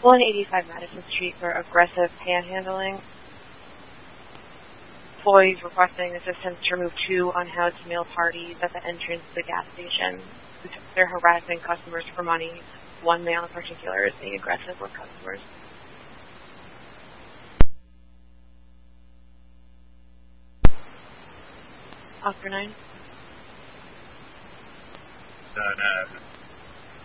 185 Madison Street for aggressive panhandling. Employees requesting assistance to remove two unhoused male parties at the entrance to the gas station. They're harassing customers for money. One male in particular is being aggressive with customers. Oscar 9.